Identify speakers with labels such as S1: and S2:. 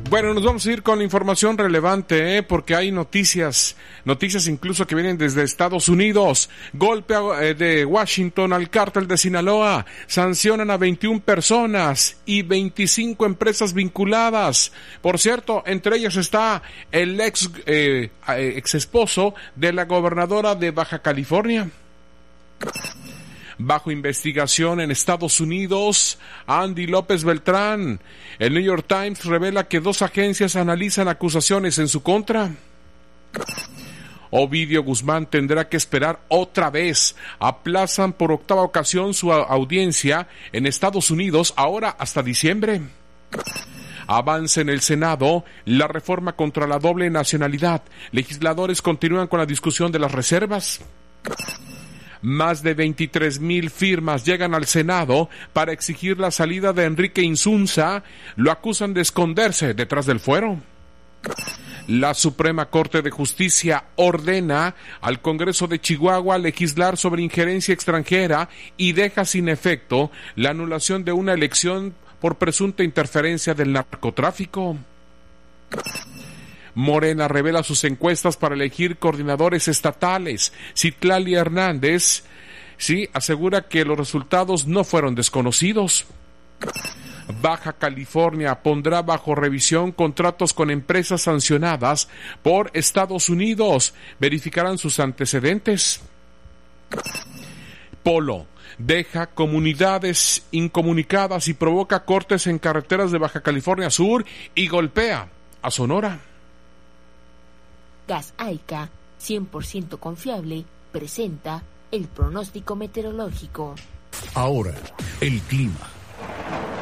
S1: Bueno, nos vamos a ir con información relevante, porque hay noticias incluso que vienen desde Estados Unidos. Golpe de Washington al cártel de Sinaloa. Sancionan a 21 personas y 25 empresas vinculadas. Por cierto, entre ellas está el ex esposo de la gobernadora de Baja California. Bajo investigación en Estados Unidos, Andy López Beltrán. El New York Times revela que 2 agencias analizan acusaciones en su contra. Ovidio Guzmán tendrá que esperar otra vez. Aplazan por 8ª ocasión su audiencia en Estados Unidos, ahora hasta diciembre. Avanza en el Senado la reforma contra la doble nacionalidad. Legisladores continúan con la discusión de las reservas. Más de 23,000 firmas llegan al Senado para exigir la salida de Enrique Insunza. Lo acusan de esconderse detrás del fuero. La Suprema Corte de Justicia ordena al Congreso de Chihuahua legislar sobre injerencia extranjera y deja sin efecto la anulación de una elección por presunta interferencia del narcotráfico. Morena revela sus encuestas para elegir coordinadores estatales. Citlali Hernández, asegura que los resultados no fueron desconocidos. Baja California pondrá bajo revisión contratos con empresas sancionadas por Estados Unidos. Verificarán sus antecedentes. Polo deja comunidades incomunicadas y provoca cortes en carreteras de Baja California Sur y golpea a Sonora.
S2: Gas Aica, 100% confiable, presenta el pronóstico meteorológico.
S3: Ahora, el clima.